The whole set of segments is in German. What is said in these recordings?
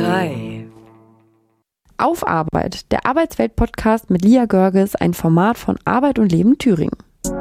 Hi. Auf Arbeit, der Arbeitswelt-Podcast mit Lia Görges, ein Format von Arbeit und Leben Thüringen.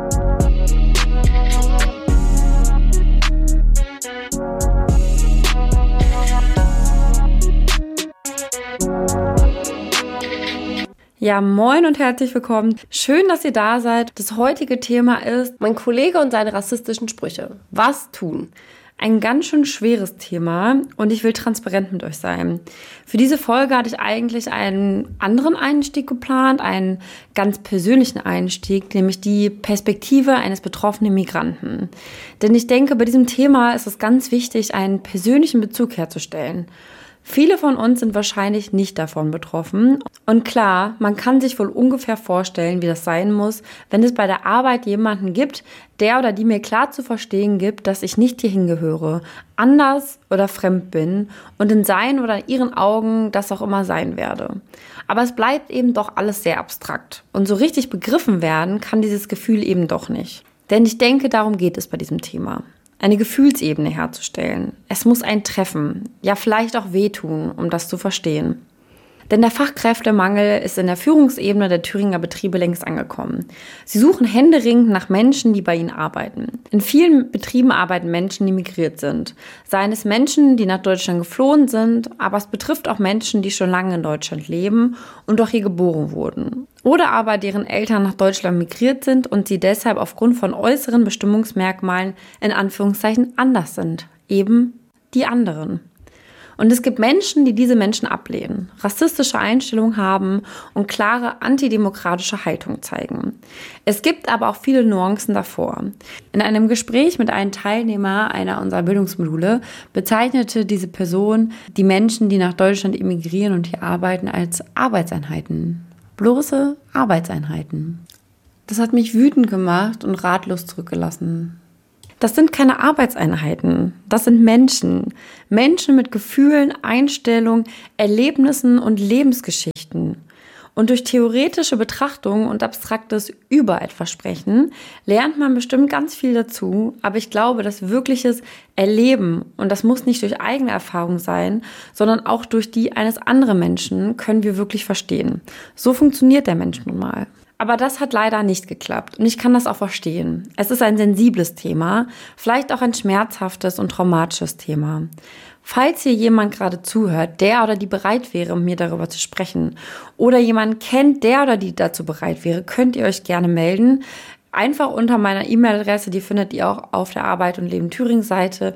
Ja, moin und herzlich willkommen. Schön, dass ihr da seid. Das heutige Thema ist Mein Kollege und seine rassistischen Sprüche. Was tun? ein ganz schön schweres Thema und ich will transparent mit euch sein. Für diese Folge hatte ich eigentlich einen anderen Einstieg geplant, einen ganz persönlichen Einstieg, nämlich die Perspektive eines betroffenen Migranten. Denn ich denke, bei diesem Thema ist es ganz wichtig, einen persönlichen Bezug herzustellen. Viele von uns sind wahrscheinlich nicht davon betroffen. Und klar, man kann sich wohl ungefähr vorstellen, wie das sein muss, wenn es bei der Arbeit jemanden gibt, der oder die mir klar zu verstehen gibt, dass ich nicht hierhin gehöre, anders oder fremd bin und in seinen oder ihren Augen das auch immer sein werde. Aber es bleibt eben doch alles sehr abstrakt. Und so richtig begriffen werden kann dieses Gefühl eben doch nicht. Denn ich denke, darum geht es bei diesem Thema. Eine Gefühlsebene herzustellen. Es muss ein treffen, ja vielleicht auch wehtun, um das zu verstehen. Denn der Fachkräftemangel ist in der Führungsebene der Thüringer Betriebe längst angekommen. Sie suchen händeringend nach Menschen, die bei ihnen arbeiten. In vielen Betrieben arbeiten Menschen, die migriert sind. Seien es Menschen, die nach Deutschland geflohen sind, aber es betrifft auch Menschen, die schon lange in Deutschland leben und auch hier geboren wurden. Oder aber deren Eltern nach Deutschland migriert sind und sie deshalb aufgrund von äußeren Bestimmungsmerkmalen in Anführungszeichen anders sind. Eben die anderen. Und es gibt Menschen, die diese Menschen ablehnen, rassistische Einstellungen haben und klare antidemokratische Haltung zeigen. Es gibt aber auch viele Nuancen davor. In einem Gespräch mit einem Teilnehmer einer unserer Bildungsmodule bezeichnete diese Person die Menschen, die nach Deutschland emigrieren und hier arbeiten, als Arbeitseinheiten. Bloße Arbeitseinheiten. Das hat mich wütend gemacht und ratlos zurückgelassen. Das sind keine Arbeitseinheiten, das sind Menschen. Menschen mit Gefühlen, Einstellungen, Erlebnissen und Lebensgeschichten. Und durch theoretische Betrachtung und abstraktes über etwas sprechen, lernt man bestimmt ganz viel dazu. Aber ich glaube, dass wirkliches Erleben, und das muss nicht durch eigene Erfahrung sein, sondern auch durch die eines anderen Menschen, können wir wirklich verstehen. So funktioniert der Mensch nun mal. Aber das hat leider nicht geklappt und ich kann das auch verstehen. Es ist ein sensibles Thema, vielleicht auch ein schmerzhaftes und traumatisches Thema. Falls hier jemand gerade zuhört, der oder die bereit wäre, mit mir darüber zu sprechen oder jemand kennt, der oder die dazu bereit wäre, könnt ihr euch gerne melden. Einfach unter meiner E-Mail-Adresse, die findet ihr auch auf der Arbeit und Leben Thüringen Seite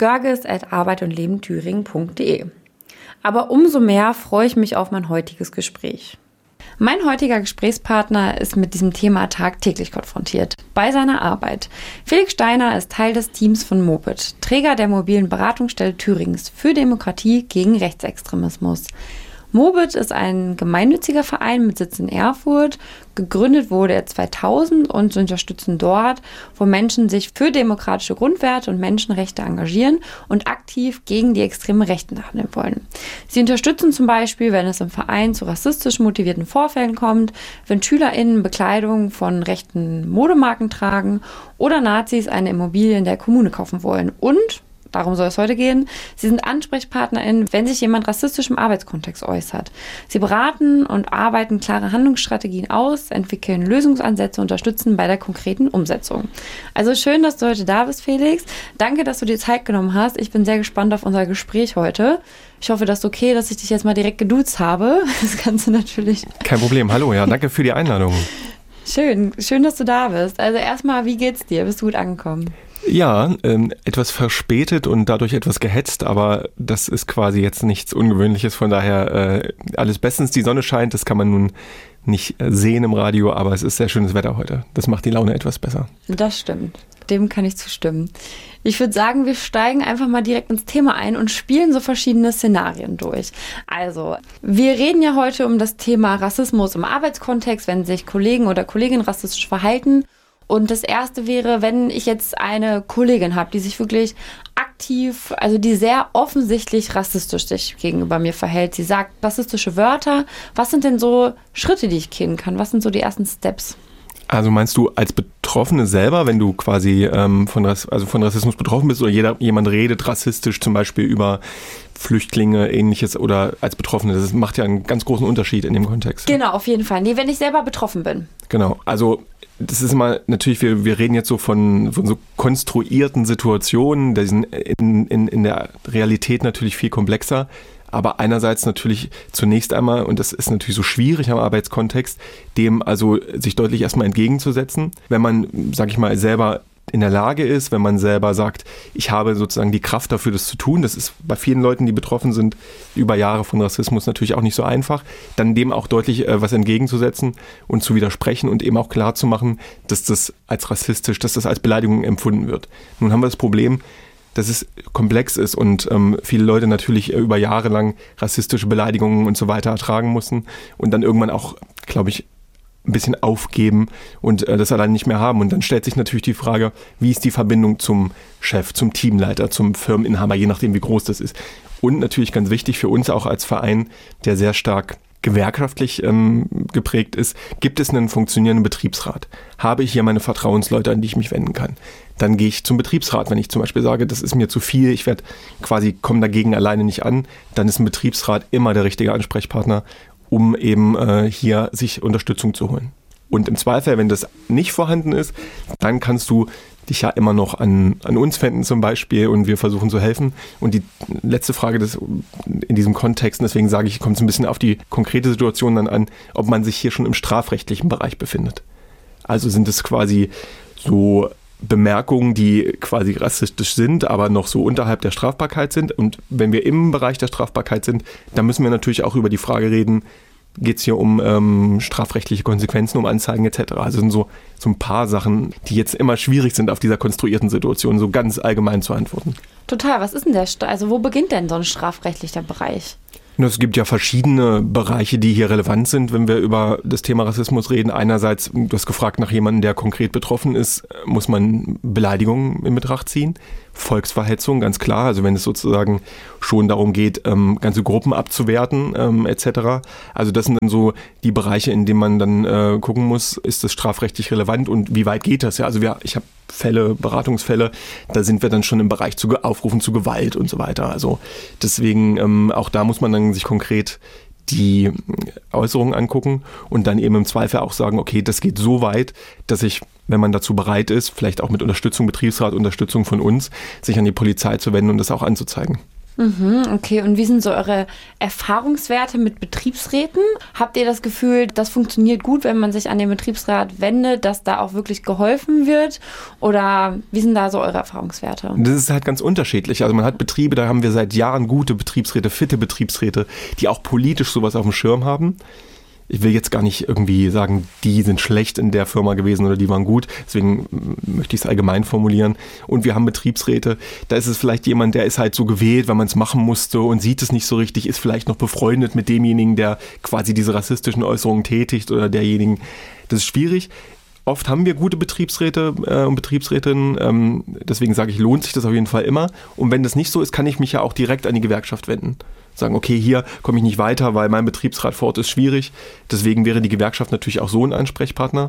görges@arbeitundlebenthüringen.de. Aber umso mehr freue ich mich auf mein heutiges Gespräch. Mein heutiger Gesprächspartner ist mit diesem Thema tagtäglich konfrontiert. Bei seiner Arbeit. Felix Steiner ist Teil des Teams von Mobit, Träger der mobilen Beratungsstelle Thürings für Demokratie gegen Rechtsextremismus. Mobit ist ein gemeinnütziger Verein mit Sitz in Erfurt. Gegründet wurde er 2000 und sie unterstützen dort, wo Menschen sich für demokratische Grundwerte und Menschenrechte engagieren und aktiv gegen die extreme Rechten handeln wollen. Sie unterstützen zum Beispiel, wenn es im Verein zu rassistisch motivierten Vorfällen kommt, wenn SchülerInnen Bekleidung von rechten Modemarken tragen oder Nazis eine Immobilie in der Kommune kaufen wollen. Und darum soll es heute gehen. Sie sind AnsprechpartnerInnen, wenn sich jemand rassistisch im Arbeitskontext äußert. Sie beraten und arbeiten klare Handlungsstrategien aus, entwickeln Lösungsansätze und unterstützen bei der konkreten Umsetzung. Also schön, dass du heute da bist, Felix. Danke, dass du dir Zeit genommen hast. Ich bin sehr gespannt auf unser Gespräch heute. Ich hoffe, das ist okay, dass ich dich jetzt mal direkt geduzt habe. Das Ganze natürlich. Kein Problem. Hallo, ja, danke für die Einladung. Schön, dass du da bist. Also erstmal, wie geht's dir? Bist du gut angekommen? Ja, etwas verspätet und dadurch etwas gehetzt, aber das ist quasi jetzt nichts Ungewöhnliches, von daher alles bestens. Die Sonne scheint, das kann man nun nicht sehen im Radio, aber es ist sehr schönes Wetter heute. Das macht die Laune etwas besser. Das stimmt, dem kann ich zustimmen. Ich würde sagen, wir steigen einfach mal direkt ins Thema ein und spielen so verschiedene Szenarien durch. Also, wir reden ja heute um das Thema Rassismus im Arbeitskontext, wenn sich Kollegen oder Kolleginnen rassistisch verhalten. Und das erste wäre, wenn ich jetzt eine Kollegin habe, die sich wirklich aktiv, also die sehr offensichtlich rassistisch sich gegenüber mir verhält. Sie sagt rassistische Wörter. Was sind denn so Schritte, die ich gehen kann? Was sind so die ersten Steps? Also meinst du als Betroffene Betroffene selber, wenn du quasi von Rassismus betroffen bist oder jemand redet rassistisch zum Beispiel über Flüchtlinge, Ähnliches oder als Betroffene, das macht ja einen ganz großen Unterschied in dem Kontext. Genau, auf jeden Fall. Nee, wenn ich selber betroffen bin. Genau, also das ist immer natürlich, wir reden jetzt so von so konstruierten Situationen, die sind in der Realität natürlich viel komplexer. Aber einerseits natürlich zunächst einmal, und das ist natürlich so schwierig am Arbeitskontext, dem also sich deutlich erstmal entgegenzusetzen, wenn man, sag ich mal, selber in der Lage ist, wenn man selber sagt, ich habe sozusagen die Kraft dafür, das zu tun. Das ist bei vielen Leuten, die betroffen sind, über Jahre von Rassismus natürlich auch nicht so einfach, dann dem auch deutlich was entgegenzusetzen und zu widersprechen und eben auch klar zu machen, dass das als rassistisch, dass das als Beleidigung empfunden wird. Nun haben wir das Problem, dass es komplex ist und viele Leute natürlich über Jahre lang rassistische Beleidigungen und so weiter ertragen mussten und dann irgendwann auch, glaube ich, ein bisschen aufgeben und das allein nicht mehr haben. Und dann stellt sich natürlich die Frage, wie ist die Verbindung zum Chef, zum Teamleiter, zum Firmeninhaber, je nachdem, wie groß das ist. Und natürlich ganz wichtig für uns auch als Verein, der sehr stark gewerkschaftlich geprägt ist, gibt es einen funktionierenden Betriebsrat? Habe ich hier meine Vertrauensleute, an die ich mich wenden kann? Dann gehe ich zum Betriebsrat. Wenn ich zum Beispiel sage, das ist mir zu viel, ich komme dagegen alleine nicht an, dann ist ein Betriebsrat immer der richtige Ansprechpartner, um eben hier sich Unterstützung zu holen. Und im Zweifel, wenn das nicht vorhanden ist, dann kannst du dich ja immer noch an uns wenden zum Beispiel und wir versuchen zu helfen. Und die letzte Frage in diesem Kontext, und deswegen sage ich, kommt es ein bisschen auf die konkrete Situation dann an, ob man sich hier schon im strafrechtlichen Bereich befindet. Also sind es quasi so Bemerkungen, die quasi rassistisch sind, aber noch so unterhalb der Strafbarkeit sind. Und wenn wir im Bereich der Strafbarkeit sind, dann müssen wir natürlich auch über die Frage reden, geht es hier um strafrechtliche Konsequenzen, um Anzeigen etc. Also sind so ein paar Sachen, die jetzt immer schwierig sind, auf dieser konstruierten Situation so ganz allgemein zu antworten. Total, was ist denn also wo beginnt denn so ein strafrechtlicher Bereich? Es gibt ja verschiedene Bereiche, die hier relevant sind, wenn wir über das Thema Rassismus reden. Einerseits, du hast gefragt nach jemandem, der konkret betroffen ist, muss man Beleidigungen in Betracht ziehen. Volksverhetzung, ganz klar. Also wenn es sozusagen schon darum geht, ganze Gruppen abzuwerten etc. Also das sind dann so die Bereiche, in denen man dann gucken muss, ist das strafrechtlich relevant und wie weit geht das? Ja, also ich habe Beratungsfälle, da sind wir dann schon im Bereich Aufrufen zu Gewalt und so weiter. Also deswegen auch da muss man dann sich konkret die Äußerungen angucken und dann eben im Zweifel auch sagen, okay, das geht so weit, dass ich, wenn man dazu bereit ist, vielleicht auch mit Unterstützung, Betriebsrat, Unterstützung von uns, sich an die Polizei zu wenden und das auch anzuzeigen. Okay, und wie sind so eure Erfahrungswerte mit Betriebsräten? Habt ihr das Gefühl, das funktioniert gut, wenn man sich an den Betriebsrat wendet, dass da auch wirklich geholfen wird? Oder wie sind da so eure Erfahrungswerte? Das ist halt ganz unterschiedlich. Also man hat Betriebe, da haben wir seit Jahren gute Betriebsräte, fitte Betriebsräte, die auch politisch sowas auf dem Schirm haben. Ich will jetzt gar nicht irgendwie sagen, die sind schlecht in der Firma gewesen oder die waren gut. Deswegen möchte ich es allgemein formulieren. Und wir haben Betriebsräte, da ist es vielleicht jemand, der ist halt so gewählt, weil man es machen musste und sieht es nicht so richtig, ist vielleicht noch befreundet mit demjenigen, der quasi diese rassistischen Äußerungen tätigt oder derjenigen. Das ist schwierig. Oft haben wir gute Betriebsräte und Betriebsrätinnen, deswegen sage ich, lohnt sich das auf jeden Fall immer. Und wenn das nicht so ist, kann ich mich ja auch direkt an die Gewerkschaft wenden. Sagen, okay, hier komme ich nicht weiter, weil mein Betriebsrat vor Ort ist schwierig. Deswegen wäre die Gewerkschaft natürlich auch so ein Ansprechpartner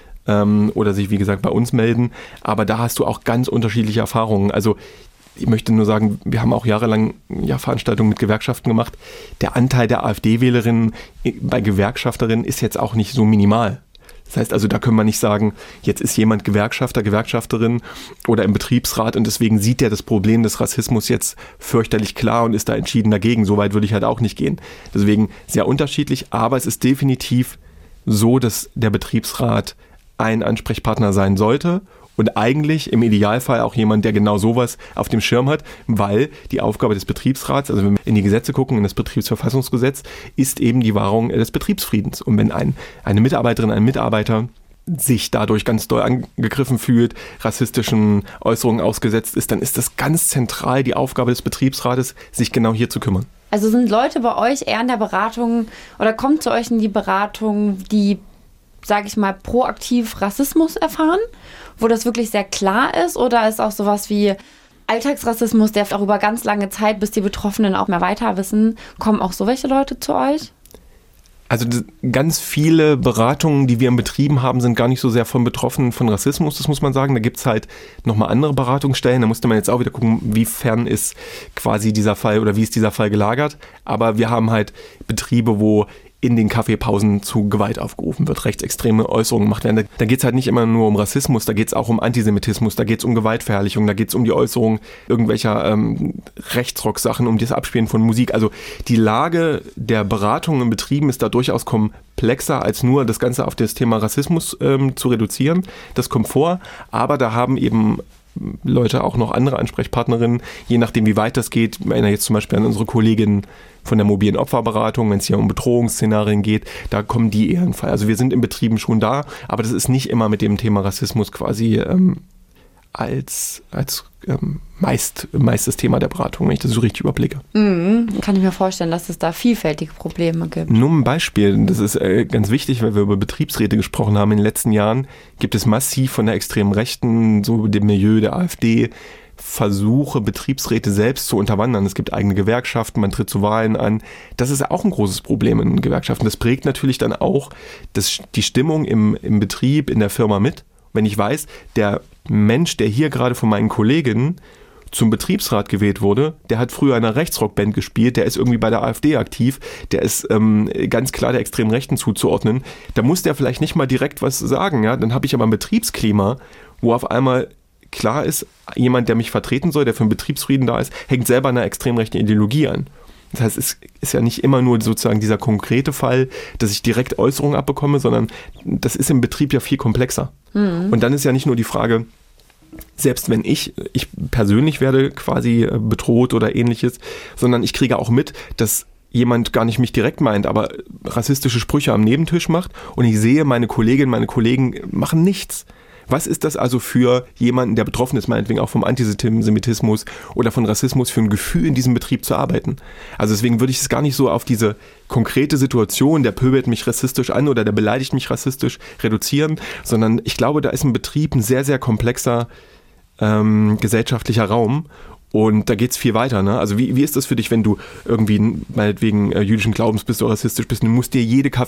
oder sich, wie gesagt, bei uns melden. Aber da hast du auch ganz unterschiedliche Erfahrungen. Also ich möchte nur sagen, wir haben auch jahrelang Veranstaltungen mit Gewerkschaften gemacht. Der Anteil der AfD-Wählerinnen bei Gewerkschafterinnen ist jetzt auch nicht so minimal. Das heißt also, da können wir nicht sagen, jetzt ist jemand Gewerkschafter, Gewerkschafterin oder im Betriebsrat und deswegen sieht der das Problem des Rassismus jetzt fürchterlich klar und ist da entschieden dagegen. So weit würde ich halt auch nicht gehen. Deswegen sehr unterschiedlich, aber es ist definitiv so, dass der Betriebsrat ein Ansprechpartner sein sollte und eigentlich im Idealfall auch jemand, der genau sowas auf dem Schirm hat, weil die Aufgabe des Betriebsrats, also wenn wir in die Gesetze gucken, in das Betriebsverfassungsgesetz, ist eben die Wahrung des Betriebsfriedens. Und wenn eine Mitarbeiterin, ein Mitarbeiter sich dadurch ganz doll angegriffen fühlt, rassistischen Äußerungen ausgesetzt ist, dann ist das ganz zentral die Aufgabe des Betriebsrates, sich genau hier zu kümmern. Also sind Leute bei euch eher in der Beratung oder kommt zu euch in die Beratung, die, sage ich mal, proaktiv Rassismus erfahren, wo das wirklich sehr klar ist, oder ist auch sowas wie Alltagsrassismus, der auch über ganz lange Zeit, bis die Betroffenen auch mehr weiter wissen, kommen auch so welche Leute zu euch? Also ganz viele Beratungen, die wir in Betrieben haben, sind gar nicht so sehr von betroffen von Rassismus, das muss man sagen. Da gibt es halt nochmal andere Beratungsstellen. Da musste man jetzt auch wieder gucken, wie fern ist quasi dieser Fall oder wie ist dieser Fall gelagert. Aber wir haben halt Betriebe, wo in den Kaffeepausen zu Gewalt aufgerufen wird, rechtsextreme Äußerungen gemacht werden. Da geht es halt nicht immer nur um Rassismus, da geht es auch um Antisemitismus, da geht es um Gewaltverherrlichung, da geht es um die Äußerung irgendwelcher Rechtsrock-Sachen, um das Abspielen von Musik. Also die Lage der Beratung in Betrieben ist da durchaus komplexer, als nur das Ganze auf das Thema Rassismus zu reduzieren. Das kommt vor, aber da haben eben Leute auch noch andere Ansprechpartnerinnen, je nachdem wie weit das geht. Ich erinnere jetzt zum Beispiel an unsere Kollegin von der mobilen Opferberatung, wenn es hier um Bedrohungsszenarien geht, da kommen die eher in Fall. Also wir sind in Betrieben schon da, aber das ist nicht immer mit dem Thema Rassismus quasi als meistes Thema der Beratung, wenn ich das so richtig überblicke. Kann ich mir vorstellen, dass es da vielfältige Probleme gibt. Nur ein Beispiel, das ist ganz wichtig, weil wir über Betriebsräte gesprochen haben. In den letzten Jahren gibt es massiv von der extremen Rechten, so dem Milieu der AfD, Versuche, Betriebsräte selbst zu unterwandern. Es gibt eigene Gewerkschaften, man tritt zu Wahlen an. Das ist auch ein großes Problem in Gewerkschaften. Das prägt natürlich dann auch die Stimmung im Betrieb, in der Firma mit. Wenn ich weiß, der Mensch, der hier gerade von meinen Kolleginnen zum Betriebsrat gewählt wurde, der hat früher in einer Rechtsrockband gespielt, der ist irgendwie bei der AfD aktiv, der ist ganz klar der extremen Rechten zuzuordnen. Da muss der vielleicht nicht mal direkt was sagen. Ja? Dann habe ich aber ein Betriebsklima, wo auf einmal klar ist, jemand, der mich vertreten soll, der für den Betriebsfrieden da ist, hängt selber einer extrem rechten Ideologie an. Das heißt, es ist ja nicht immer nur sozusagen dieser konkrete Fall, dass ich direkt Äußerungen abbekomme, sondern das ist im Betrieb ja viel komplexer. Und dann ist ja nicht nur die Frage, selbst wenn ich persönlich werde quasi bedroht oder ähnliches, sondern ich kriege auch mit, dass jemand gar nicht mich direkt meint, aber rassistische Sprüche am Nebentisch macht und ich sehe, meine Kolleginnen, meine Kollegen machen nichts. Was ist das also für jemanden, der betroffen ist, meinetwegen auch vom Antisemitismus oder von Rassismus, für ein Gefühl in diesem Betrieb zu arbeiten? Also deswegen würde ich es gar nicht so auf diese konkrete Situation, der pöbelt mich rassistisch an oder der beleidigt mich rassistisch, reduzieren, sondern ich glaube, da ist ein Betrieb ein sehr, sehr komplexer gesellschaftlicher Raum. Und da geht es viel weiter. Ne? Also wie ist das für dich, wenn du irgendwie meinetwegen jüdischen Glaubens bist oder rassistisch bist und du musst dir jede